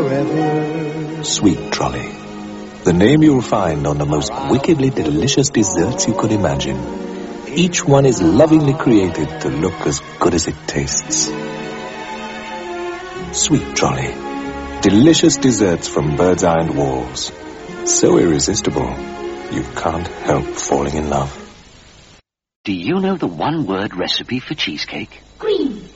forever. Sweet Trolley. The name you'll find on the most wickedly delicious desserts you could imagine. Each one is lovingly created to look as good as it tastes. Sweet Trolley. Delicious desserts from Bird's Eye and Walls. So irresistible, you can't help falling in love. Do you know the one-word recipe for cheesecake? Green.